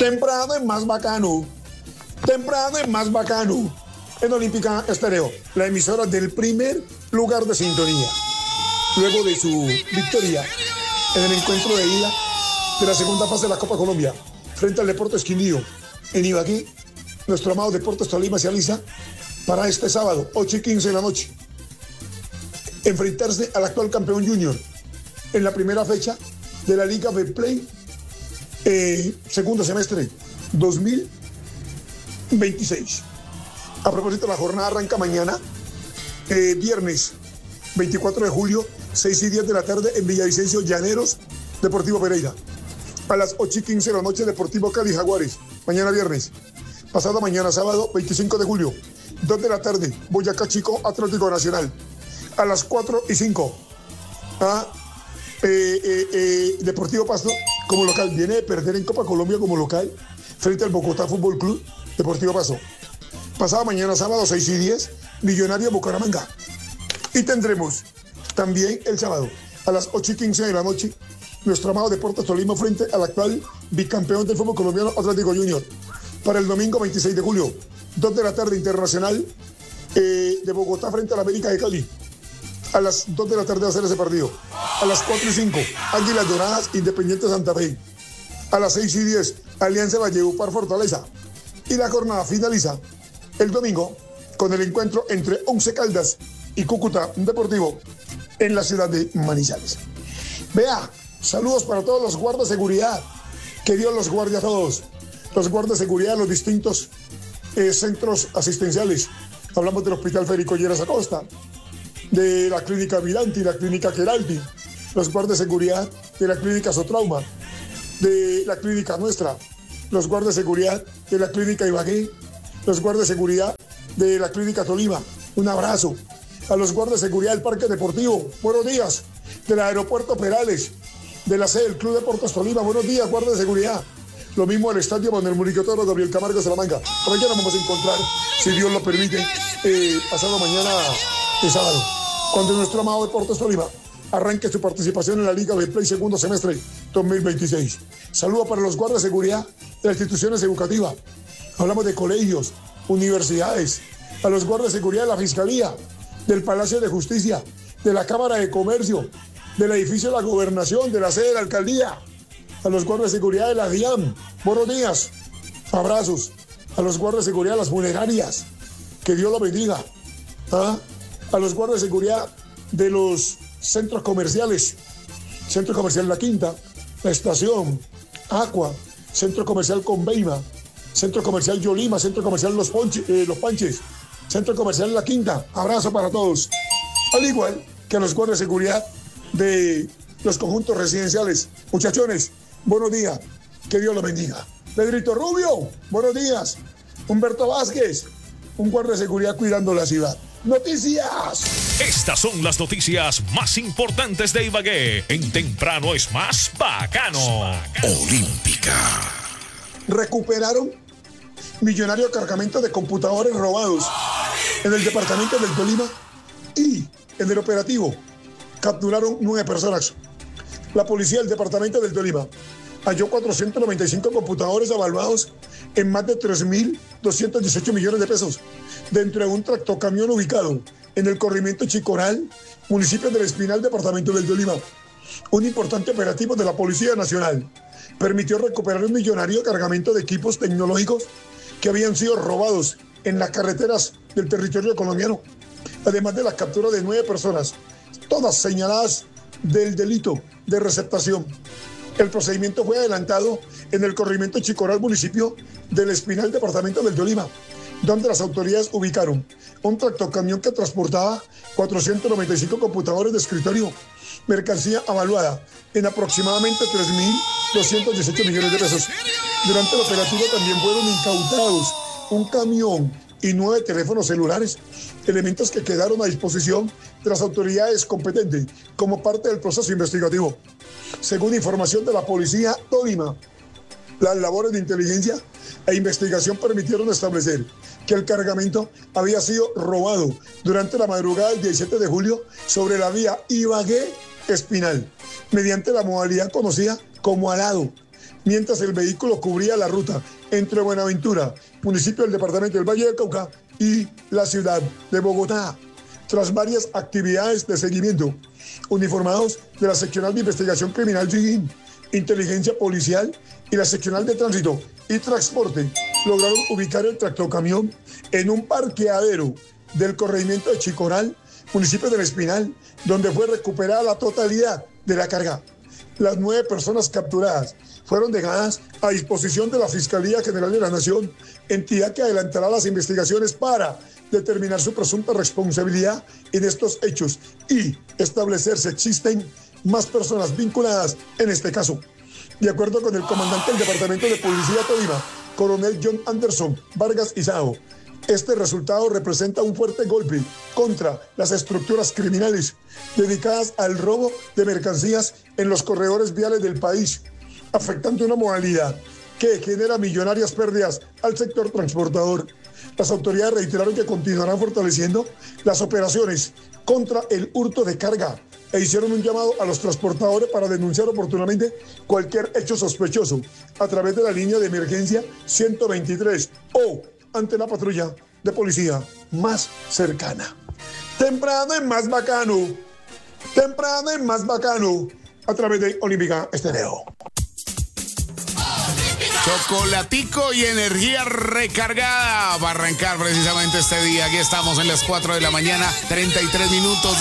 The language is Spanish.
Temprano es más bacano. Temprano es más bacano. En Olímpica Estéreo, la emisora del primer lugar de sintonía. Luego de su victoria en el encuentro de ida de la segunda fase de la Copa Colombia frente al Deportes Quindío en Ibagué, nuestro amado Deportes Tolima se alista para este sábado, 8:15 de la noche, enfrentarse al actual campeón junior en la primera fecha de la Liga Betplay segundo semestre 2026. A propósito, la jornada arranca mañana, viernes 24 de julio, 6:10 de la tarde en Villavicencio, Llaneros, Deportivo Pereira. A las 8:15 de la noche, Deportivo Cali, Jaguares. Mañana viernes. Pasado mañana sábado, 25 de julio, 2 de la tarde, Boyacá Chico, Atlético Nacional. A las 4:05, Deportivo Pasto como local. Viene de perder en Copa Colombia como local frente al Bogotá Fútbol Club, Deportivo Pasto. Pasado mañana sábado, 6:10, Millonario Bucaramanga. Y tendremos también el sábado, a las 8:15 de la noche, nuestro amado Deportes Tolima frente al actual bicampeón del fútbol colombiano, Atlético Junior. Para el domingo 26 de julio, 2 de la tarde, Internacional de Bogotá frente a la América de Cali. A las 2 de la tarde va a ser ese partido. A las 4:05, Águilas Doradas, Independiente Santa Fe. A las 6:10, Alianza Valledupar Fortaleza. Y la jornada finaliza el domingo con el encuentro entre Once Caldas y Cúcuta Deportivo en la ciudad de Manizales. Vea, saludos para todos los guardas de seguridad. Que Dios los guarde a todos. Los guardas de seguridad de los distintos centros asistenciales. Hablamos del Hospital Federico Lleras Acosta, de la Clínica Viranti, la Clínica Queraldi, los guardas de seguridad de la Clínica Sotrauma, de la Clínica Nuestra, los guardas de seguridad de la Clínica Ibagué, los guardas de seguridad de la Clínica Tolima. Un abrazo a los guardas de seguridad del Parque Deportivo. Buenos días. Del Aeropuerto Perales, de la sede del Club Deportes Tolima. Buenos días, guardas de seguridad. Lo mismo al estadio Manuel Murillo Toro, Gabriel Camargo, Salamanca. Mañana vamos a encontrar, si Dios lo permite, pasado mañana de sábado, cuando nuestro amado Deportes Tolima arranque su participación en la Liga Betplay segundo semestre 2026. Saludo para los guardas de seguridad de las instituciones educativas. Hablamos de colegios, universidades, a los guardas de seguridad de la Fiscalía, del Palacio de Justicia, de la Cámara de Comercio, del edificio de la Gobernación, de la sede de la Alcaldía, a los guardas de seguridad de la DIAN. Buenos días, abrazos. A los guardas de seguridad de las funerarias, que Dios los bendiga. A los guardas de seguridad de los centros comerciales, Centro Comercial La Quinta, La Estación, Aqua, Centro Comercial Conveima, Centro Comercial Yolima, Centro Comercial Los Panches, Centro Comercial La Quinta. Abrazo para todos. Al igual que a los guardas de seguridad de los conjuntos residenciales. Muchachones, buenos días. Que Dios los bendiga. Pedrito Rubio, buenos días. Humberto Vázquez, un guardia de seguridad cuidando la ciudad. Noticias. Estas son las noticias más importantes de Ibagué. En Temprano es más bacano. Olímpica. Recuperaron millonario cargamento de computadores robados en el departamento del Tolima y en el operativo capturaron 9 personas. La policía del departamento del Tolima halló 495 computadores evaluados en más de 3.218 millones de pesos dentro de un tractocamión ubicado en el corregimiento Chicoral, municipio del Espinal, departamento del Tolima. Un importante operativo de la Policía Nacional permitió recuperar un millonario cargamento de equipos tecnológicos que habían sido robados en las carreteras del territorio colombiano, además de la captura de 9 personas, todas señaladas del delito de receptación. El procedimiento fue adelantado en el corregimiento Chicoral, municipio del Espinal, departamento del Tolima, donde las autoridades ubicaron un tractocamión que transportaba 495 computadores de escritorio, mercancía avaluada en aproximadamente 3.218 millones de pesos. Durante el operativo también fueron incautados un camión y 9 teléfonos celulares, elementos que quedaron a disposición de las autoridades competentes como parte del proceso investigativo. Según información de la Policía Tolima, las labores de inteligencia e investigación permitieron establecer que el cargamento había sido robado durante la madrugada del 17 de julio sobre la vía Ibagué-Espinal, mediante la modalidad conocida como alado, mientras el vehículo cubría la ruta entre Buenaventura, municipio del departamento del Valle del Cauca, y la ciudad de Bogotá. Tras varias actividades de seguimiento, uniformados de la Seccional de Investigación Criminal SIGIN, Inteligencia Policial y la Seccional de Tránsito y Transporte lograron ubicar el tractocamión en un parqueadero del corregimiento de Chicoral, municipio del Espinal, donde fue recuperada la totalidad de la carga. Las 9 personas capturadas fueron dejadas a disposición de la Fiscalía General de la Nación, entidad que adelantará las investigaciones para determinar su presunta responsabilidad en estos hechos y establecer si existen más personas vinculadas en este caso. De acuerdo con el comandante del Departamento de Policía Tolima, coronel John Anderson Vargas Izao, este resultado representa un fuerte golpe contra las estructuras criminales dedicadas al robo de mercancías en los corredores viales del país, afectando una modalidad que genera millonarias pérdidas al sector transportador. Las autoridades reiteraron que continuarán fortaleciendo las operaciones contra el hurto de carga e hicieron un llamado a los transportadores para denunciar oportunamente cualquier hecho sospechoso a través de la línea de emergencia 123 o ante la patrulla de policía más cercana. Temprano en Más Bacano, a través de Olímpica Estéreo. Chocolatico y energía recargada va a arrancar precisamente este día. Aquí estamos en las 4 de la mañana, 33 minutos.